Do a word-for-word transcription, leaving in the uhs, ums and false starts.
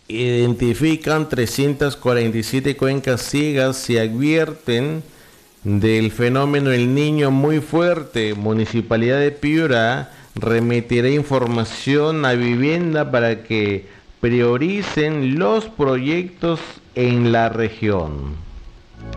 identifican trescientas cuarenta y siete cuencas ciegas y advierten del fenómeno El Niño muy fuerte. Municipalidad de Piura remitirá información a Vivienda para que prioricen los proyectos en la región.